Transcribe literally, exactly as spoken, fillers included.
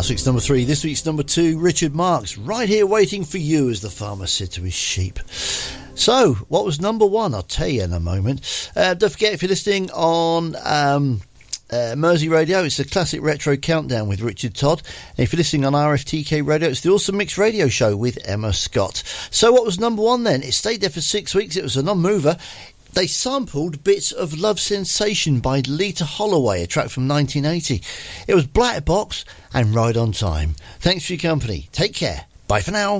Last week's number three, this week's number two, Richard Marx, Right Here Waiting for You, as the farmer said to his sheep. So, what was number one? I'll tell you in a moment. Uh, don't forget, if you're listening on um, uh, Mersey Radio, it's the Classic Retro Countdown with Richard Todd. And if you're listening on R F T K Radio, it's the Awesome Mix Radio Show with Emma Scott. So, what was number one then? It stayed there for six weeks. It was a non-mover. They sampled bits of Love Sensation by Lita Holloway, a track from nineteen eighty. It was Black Box and Ride on Time. Thanks for your company. Take care. Bye for now.